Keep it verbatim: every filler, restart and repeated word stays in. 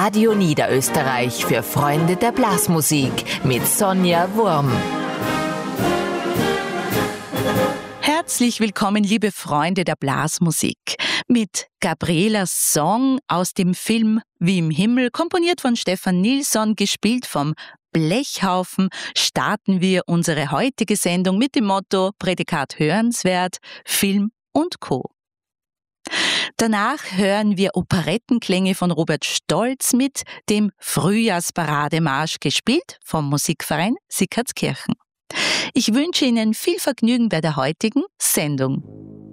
Radio Niederösterreich für Freunde der Blasmusik mit Sonja Wurm. Herzlich willkommen, liebe Freunde der Blasmusik. Mit Gabrielas Song aus dem Film Wie im Himmel, komponiert von Stefan Nilsson, gespielt vom Blechhaufen, starten wir unsere heutige Sendung mit dem Motto Prädikat hörenswert, Film und Co. Danach hören wir Operettenklänge von Robert Stolz mit dem Frühjahrsparademarsch, gespielt vom Musikverein Sickartskirchen. Ich wünsche Ihnen viel Vergnügen bei der heutigen Sendung.